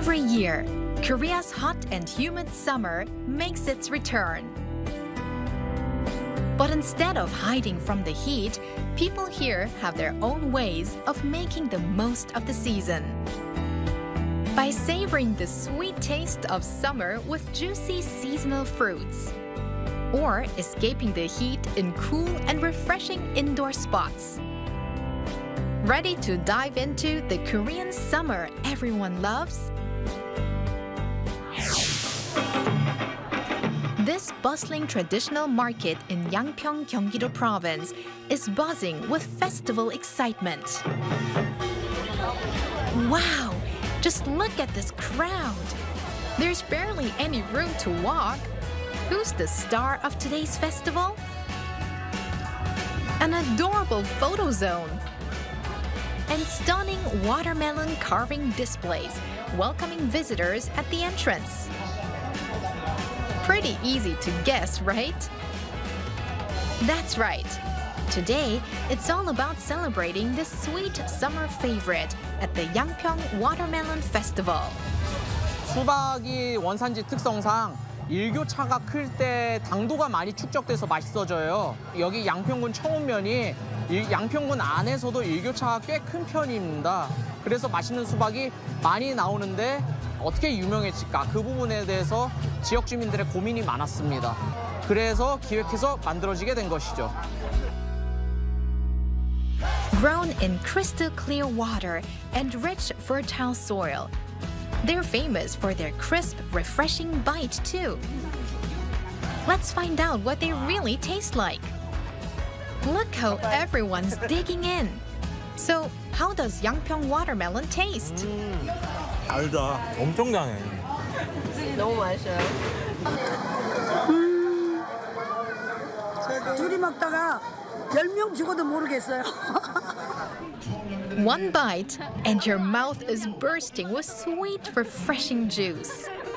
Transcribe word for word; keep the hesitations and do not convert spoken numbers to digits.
Every year, Korea's hot and humid summer makes its return. But instead of hiding from the heat, people here have their own ways of making the most of the season. By savoring the sweet taste of summer with juicy seasonal fruits, or escaping the heat in cool and refreshing indoor spots. Ready to dive into the Korean summer everyone loves? This bustling traditional market in Yangpyeong, Gyeonggi-do Province is buzzing with festival excitement. Wow! Just look at this crowd! There's barely any room to walk. Who's the star of today's festival? An adorable photo zone and stunning watermelon carving displays welcoming visitors at the entrance. Pretty easy to guess, right? That's right. Today, it's all about celebrating this sweet summer favorite at the Yangpyeong Watermelon Festival. 수박이 원산지 특성상 일교차가 클 때 당도가 많이 축적돼서 맛있어져요. 여기 양평군 청운면이 양평군 안에서도 일교차가 꽤 큰 편입니다. 그래서 맛있는 수박이 많이 나오는데 어떻게 유명해질까? 그 부분에 대해서 지역 주민들의 고민이 많았습니다. 그래서 기획해서 만들어지게 된 것이죠. Grown in crystal clear water and rich fertile soil, they're famous for their crisp, refreshing bite too. Let's find out what they really taste like. Look how everyone's digging in. So, how does Yangpyeong watermelon taste? 음, 달다. 엄청 달해. 너무 맛있어요. 음, 둘이 먹다가 열 명 죽어도 모르겠어요. One bite, and your mouth is bursting with sweet, refreshing juice.